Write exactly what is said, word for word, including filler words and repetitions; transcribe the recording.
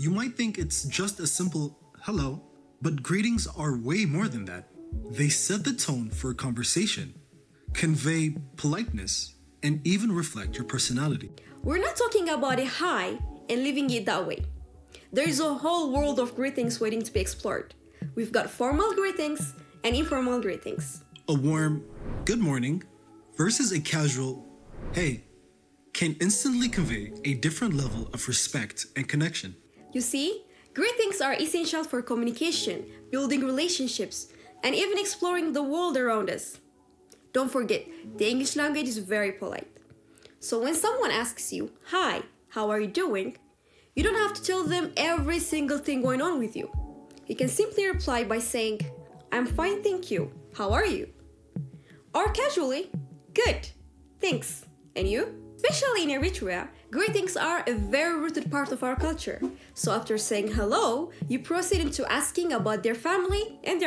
you might think it's just a simple hello, but greetings are way more than that. They set the tone for a conversation, convey politeness, and even reflect your personality. We're not talking about a hi and leaving it that way. There is a whole world of greetings waiting to be explored. We've got formal greetings and informal greetings. A warm good morning versus a casual hey can instantly convey a different level of respect and connection. You see, greetings are essential for communication, building relationships, and even exploring the world around us. Don't forget, the English language is very polite. So when someone asks you, hi, how are you doing? You don't have to tell them every single thing going on with you. You can simply reply by saying, I'm fine, thank you. How are you? Or casually, good, thanks. And you? Especially in Eritrea, greetings are a very rooted part of our culture. So after saying hello, you proceed into asking about their family and their